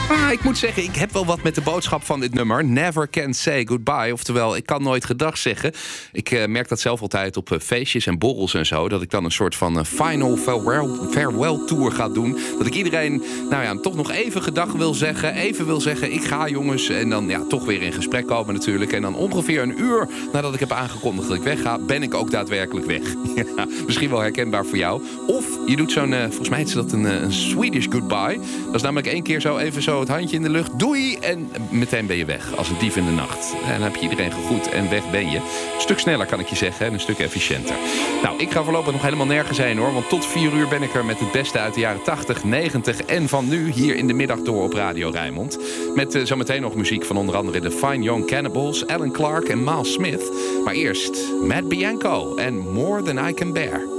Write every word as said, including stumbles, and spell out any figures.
Ah, ik moet zeggen, ik heb wel wat met de boodschap van dit nummer. Never can say goodbye. Oftewel, ik kan nooit gedag zeggen. Ik uh, merk dat zelf altijd op uh, feestjes en borrels en zo. Dat ik dan een soort van uh, final farewell, farewell tour ga doen. Dat ik iedereen, nou ja, toch nog even gedag wil zeggen. Even wil zeggen, ik ga jongens. En dan ja, toch weer in gesprek komen natuurlijk. En dan ongeveer een uur nadat ik heb aangekondigd dat ik wegga, ben ik ook daadwerkelijk weg. Ja, misschien wel herkenbaar voor jou. Of je doet zo'n, uh, volgens mij is dat een, uh, een Swedish goodbye. Dat is namelijk één keer zo even zo het handje in de lucht. Doei! En meteen ben je weg. Als een dief in de nacht. En dan heb je iedereen gegroet en weg ben je. Een stuk sneller kan ik je zeggen. En een stuk efficiënter. Nou, ik ga voorlopig nog helemaal nergens heen hoor. Want tot vier uur ben ik er met het beste uit de jaren tachtig, negentig en van nu hier in de middag door op Radio Rijnmond. Met uh, zometeen nog muziek van onder andere de Fine Young Cannibals, Alan Clark en Miles Smith. Maar eerst Matt Bianco en More Than I Can Bear.